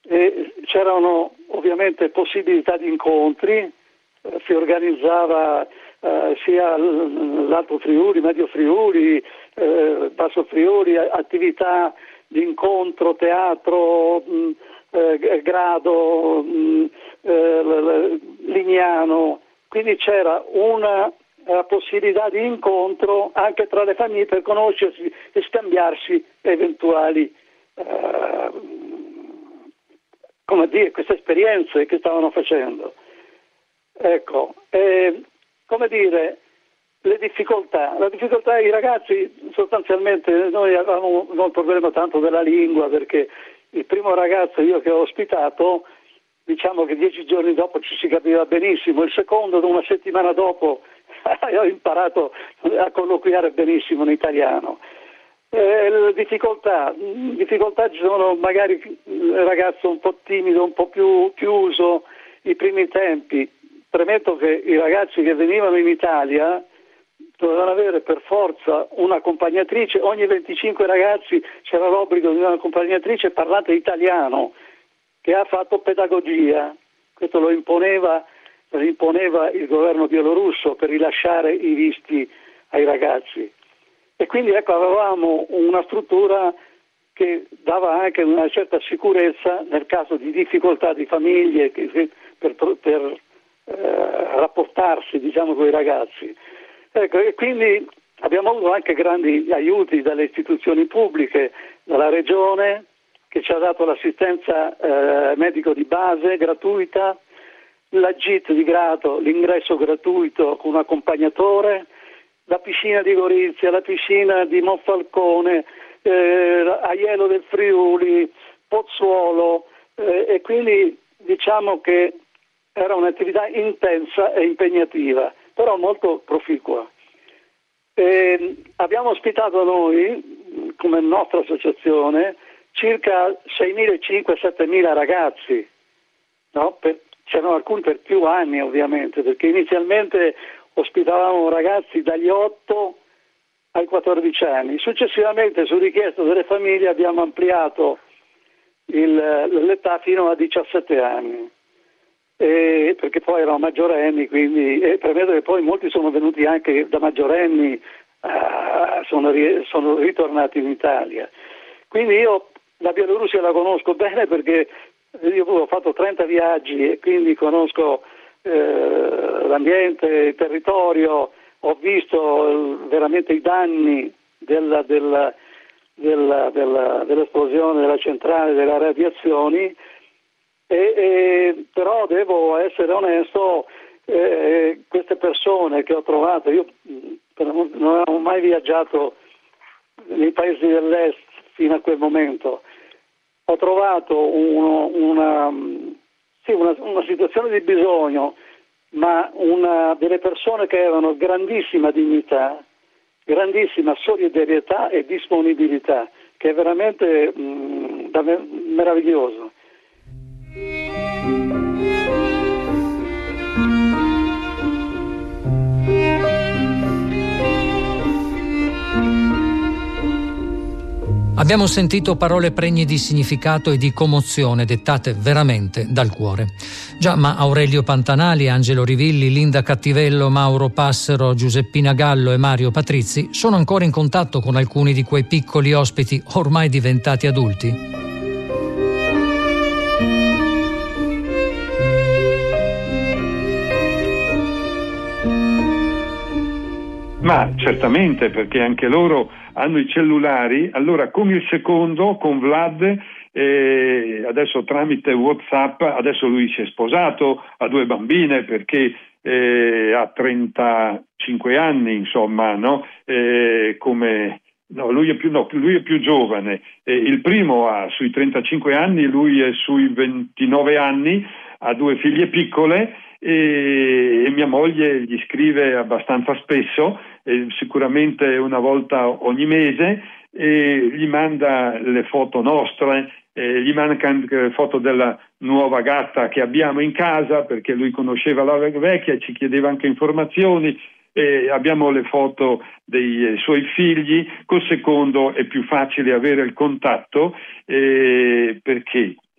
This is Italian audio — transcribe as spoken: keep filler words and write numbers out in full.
e c'erano ovviamente possibilità di incontri, eh, si organizzava eh, sia l'Alto Friuli, Medio Friuli, eh, Basso Friuli, attività di incontro, teatro, mh, eh, grado, mh, eh, Lignano, quindi c'era una eh, possibilità di incontro anche tra le famiglie per conoscersi e scambiarsi eventuali eh, come dire, queste esperienze che stavano facendo. Ecco, eh, come dire, le difficoltà. La difficoltà i ragazzi sostanzialmente, noi avevamo non il problema tanto della lingua, perché il primo ragazzo io che ho ospitato, diciamo che dieci giorni dopo ci si capiva benissimo, il secondo una settimana dopo ho imparato a colloquiare benissimo in italiano. Eh, le difficoltà, difficoltà ci sono magari il ragazzo un po' timido, un po' più chiuso i primi tempi. Premetto che i ragazzi che venivano in Italia dovevano avere per forza un'accompagnatrice, ogni venticinque ragazzi c'era l'obbligo di un'accompagnatrice parlante italiano che ha fatto pedagogia. Questo lo imponeva, lo imponeva il governo bielorusso per rilasciare i visti ai ragazzi. E quindi ecco, avevamo una struttura che dava anche una certa sicurezza nel caso di difficoltà di famiglie che, per, per eh, rapportarsi, diciamo, con i ragazzi. Ecco, e quindi abbiamo avuto anche grandi aiuti dalle istituzioni pubbliche, dalla Regione che ci ha dato l'assistenza eh, medico di base gratuita, la G I T di Grato, l'ingresso gratuito con un accompagnatore, la piscina di Gorizia, la piscina di Monfalcone, eh, Aiello del Friuli, Pozzuolo, eh, e quindi diciamo che era un'attività intensa e impegnativa, però molto proficua. E abbiamo ospitato noi, come nostra associazione, circa seimilacinquecento settemila ragazzi, no? Per, c'erano alcuni per più anni ovviamente, perché inizialmente ospitavamo ragazzi dagli otto ai quattordici anni. Successivamente, su richiesta delle famiglie, abbiamo ampliato il, l'età fino a diciassette anni, e, perché poi erano maggiorenni, quindi, e premetto che poi molti sono venuti anche da maggiorenni, uh, sono, sono ritornati in Italia. Quindi io la Bielorussia la conosco bene perché io ho fatto trenta viaggi e quindi conosco eh, l'ambiente, il territorio, ho visto eh, veramente i danni della, della, della, della, dell'esplosione della centrale, delle radiazioni, e, e, però devo essere onesto, eh, queste persone che ho trovato, io non avevo mai viaggiato nei paesi dell'est fino a quel momento, ho trovato uno, una, sì, una, una situazione di bisogno, ma una, delle persone che avevano grandissima dignità, grandissima solidarietà e disponibilità, che è veramente mh, meraviglioso. Abbiamo sentito parole pregne di significato e di commozione, dettate veramente dal cuore. Già, ma Aurelio Pantanali, Angelo Rivilli, Linda Cattivello, Mauro Passero, Giuseppina Gallo e Mario Patrizzi sono ancora in contatto con alcuni di quei piccoli ospiti ormai diventati adulti? Ma certamente, perché anche loro hanno i cellulari. Allora, con il secondo, con Vlad, eh, adesso tramite WhatsApp, adesso lui si è sposato, ha due bambine perché eh, ha trentacinque anni, insomma, no? Eh, come no, lui è più no, lui è più giovane. Eh, il primo ha sui trentacinque anni, lui è sui ventinove anni, ha due figlie piccole. E, e mia moglie gli scrive abbastanza spesso, eh, sicuramente una volta ogni mese, e gli manda le foto nostre, eh, gli manda anche foto della nuova gatta che abbiamo in casa, perché lui conosceva la vecchia e ci chiedeva anche informazioni. Eh, abbiamo le foto dei eh, suoi figli. Col secondo è più facile avere il contatto, eh, perché